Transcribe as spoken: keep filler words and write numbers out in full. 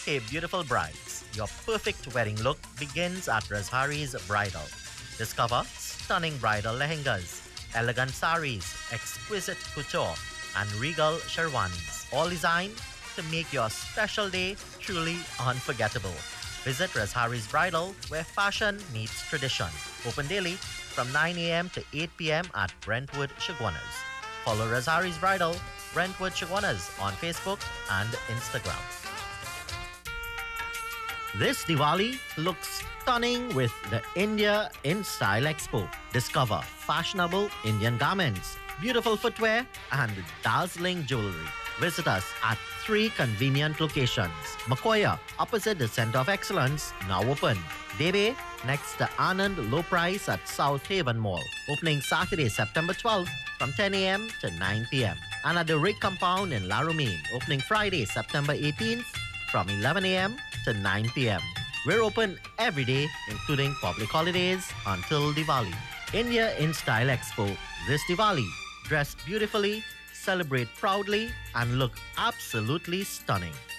Hey, beautiful brides, your perfect wedding look begins at Razhari's Bridal. Discover stunning bridal lehengas, elegant saris, exquisite couture, and regal sherwanis, all designed to make your special day truly unforgettable. Visit Razhari's Bridal, where fashion meets tradition. Open daily from nine a.m. to eight p.m. at Brentwood Shiguanas. Follow Razhari's Bridal, Brentwood Shiguanas on Facebook and Instagram. This Diwali looks stunning with the India in Style Expo. Discover fashionable Indian garments, beautiful footwear, and dazzling jewelry. Visit us at three convenient locations. Makoya, opposite the Center of Excellence, now open. Debe, next to Anand Low Price at South Haven Mall. Opening Saturday, September twelfth from ten a.m. to nine p.m. And at the Rig Compound in La Rumine, opening Friday, September eighteenth from eleven a.m. to nine p.m. We're open every day, including public holidays, until Diwali. India in Style Expo. This Diwali, dress beautifully, celebrate proudly, and look absolutely stunning.